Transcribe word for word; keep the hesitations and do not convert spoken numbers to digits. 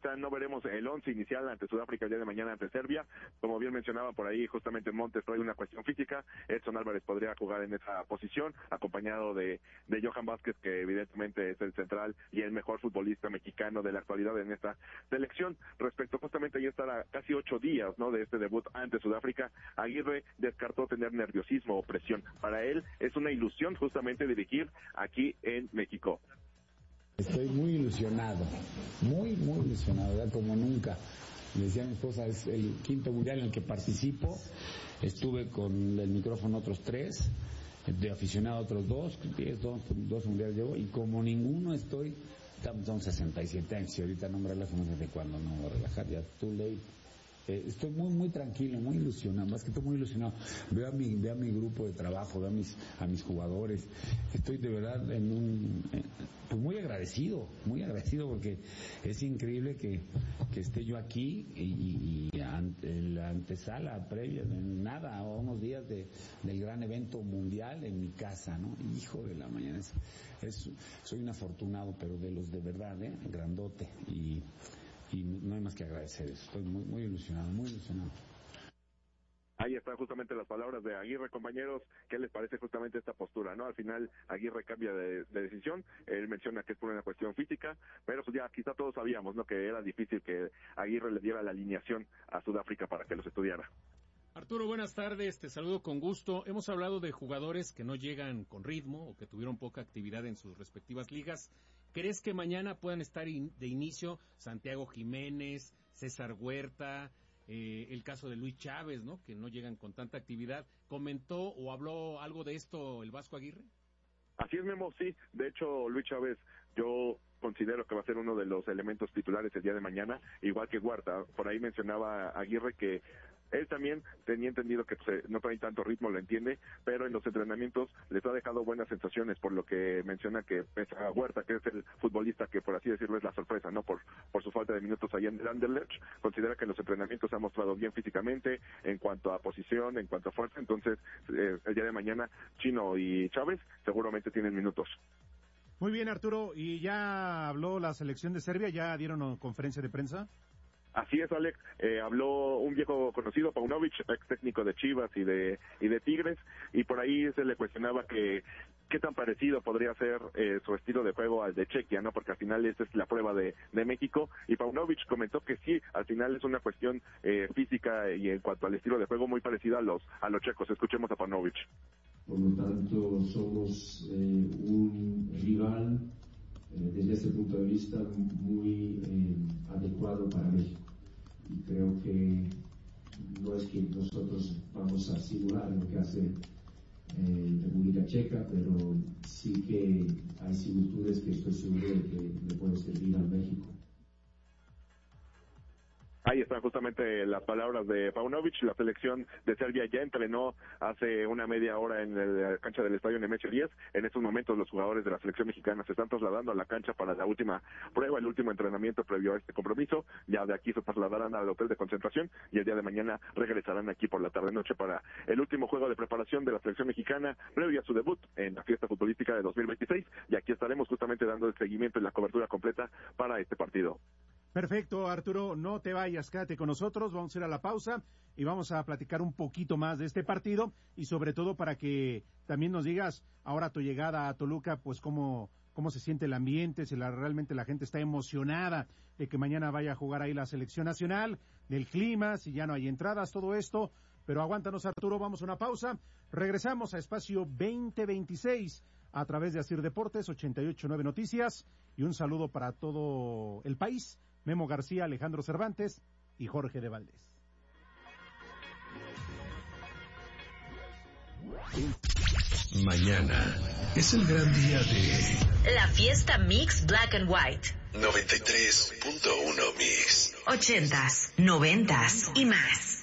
quizá no veremos el once inicial ante Sudáfrica el día de mañana ante Serbia. Como bien mencionaba por ahí, justamente Montes trae una cuestión física. Edson Álvarez podría jugar en esa posición, acompañado de, de Johan Vázquez, que evidentemente es el central y el mejor futbolista mexicano de la actualidad en esta selección. Respecto justamente ya estar a casi ocho días, ¿no?, de este debut ante Sudáfrica, Aguirre descartó tener nerviosismo o presión. Para él es una ilusión justamente dirigir aquí en México. Estoy muy ilusionado, muy, muy ilusionado, ¿verdad? Como nunca. Me decía mi esposa, es el quinto mundial en el que participo. Estuve con el micrófono otros tres, de aficionado otros dos, diez, dos, dos mundiales llevo, y como ninguno estoy, son sesenta y siete años, y ahorita no me relajo, no sé de cuándo no me voy a relajar, ya too late. Eh, estoy muy muy tranquilo, muy ilusionado, más que todo muy ilusionado. Veo a mi, veo a mi grupo de trabajo, veo a mis, a mis jugadores. Estoy de verdad en un, eh, pues muy agradecido, muy agradecido porque es increíble que, que esté yo aquí y, y, y ante, la antesala previa, en nada, a unos días de, del gran evento mundial en mi casa, ¿no? Hijo de la mañana, es, es, soy un afortunado, pero de los de verdad, ¿eh? Grandote, y y no hay más que agradecer eso. Estoy muy muy ilusionado, muy ilusionado. Ahí están justamente las palabras de Aguirre, compañeros. ¿Qué les parece justamente esta postura, no? Al final Aguirre cambia de, de decisión. Él menciona que es por una cuestión física, pero pues ya quizá todos sabíamos, ¿no?, que era difícil que Aguirre le diera la alineación a Sudáfrica para que los estudiara. Arturo, buenas tardes, te saludo con gusto. Hemos hablado de jugadores que no llegan con ritmo o que tuvieron poca actividad en sus respectivas ligas. ¿Crees que mañana puedan estar in, de inicio Santiago Jiménez, César Huerta, eh, el caso de Luis Chávez, ¿no?, que no llegan con tanta actividad? ¿Comentó o habló algo de esto el Vasco Aguirre? Así es, Memo, sí. De hecho, Luis Chávez, yo considero que va a ser uno de los elementos titulares el día de mañana, igual que Huerta. Por ahí mencionaba Aguirre que él también tenía entendido que pues, no trae tanto ritmo, lo entiende, pero en los entrenamientos les ha dejado buenas sensaciones, por lo que menciona que pese a Huerta, que es el futbolista que por así decirlo es la sorpresa, no por por su falta de minutos allá en el Anderlecht, considera que en los entrenamientos se ha mostrado bien físicamente, en cuanto a posición, en cuanto a fuerza. Entonces eh, el día de mañana Chino y Chávez seguramente tienen minutos. Muy bien, Arturo, ¿y ya habló la selección de Serbia? ¿Ya dieron conferencia de prensa? Así es, Alex. Eh, habló un viejo conocido, Paunovic, ex técnico de Chivas y de y de Tigres, y por ahí se le cuestionaba que qué tan parecido podría ser eh, su estilo de juego al de Chequia, ¿no? Porque al final esta es la prueba de, de México, y Paunovic comentó que sí, al final es una cuestión eh, física y en cuanto al estilo de juego muy parecida a los a los checos. Escuchemos a Paunovic. Por lo tanto, somos eh, un rival eh, desde ese punto de vista muy eh, adecuado para México. Y creo que no es que nosotros vamos a simular lo que hace eh, República Checa, pero sí que hay similitudes que estoy seguro de que le pueden servir a México. Ahí están justamente las palabras de Paunovic. La selección de Serbia ya entrenó hace una media hora en la cancha del estadio Nemesio diez. En estos momentos los jugadores de la selección mexicana se están trasladando a la cancha para la última prueba, el último entrenamiento previo a este compromiso. Ya de aquí se trasladarán al hotel de concentración y el día de mañana regresarán aquí por la tarde-noche para el último juego de preparación de la selección mexicana previo a su debut en la fiesta futbolística de dos mil veintiséis. Y aquí estaremos justamente dando el seguimiento y la cobertura completa para este partido. Perfecto, Arturo, no te vayas, quédate con nosotros, vamos a ir a la pausa y vamos a platicar un poquito más de este partido y sobre todo para que también nos digas ahora tu llegada a Toluca, pues cómo, cómo se siente el ambiente, si la, realmente la gente está emocionada de que mañana vaya a jugar ahí la selección nacional, del clima, si ya no hay entradas, todo esto, pero aguántanos, Arturo, vamos a una pausa, regresamos a Espacio veinte veintiséis a través de Asir Deportes, ochenta y ocho punto nueve Noticias, y un saludo para todo el país. Memo García, Alejandro Cervantes y Jorge de Valdés. Mañana es el gran día de la fiesta Mix Black and White. noventa y tres punto uno Mix. Ochentas, noventas y más.